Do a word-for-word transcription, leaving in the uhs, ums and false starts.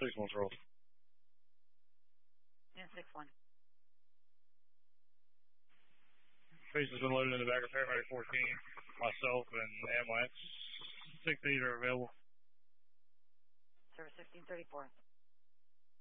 six one's roll. And six one. Patient's been loaded in the back of paramedic fourteen. Myself and ambulance. Six eight are available. Service fifteen thirty-four.